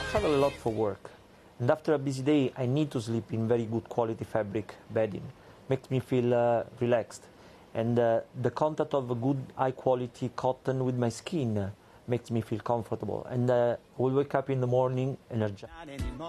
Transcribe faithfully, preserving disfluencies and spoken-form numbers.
travel a lot for work, and after a busy day, I need to sleep in very good quality fabric bedding. Makes me feel uh, relaxed, and uh, the contact of a good high quality cotton with my skin uh, makes me feel comfortable, and uh, I will wake up in the morning energized.